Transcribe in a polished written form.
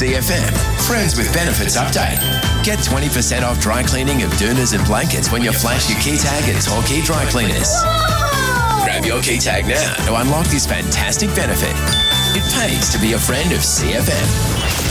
CFM. Friends with Benefits update. Get 20% off dry cleaning of doonas and blankets when you flash your key tag at Torquay Dry Cleaners. Whoa! Grab your key tag now to unlock this fantastic benefit. It pays to be a friend of CFM.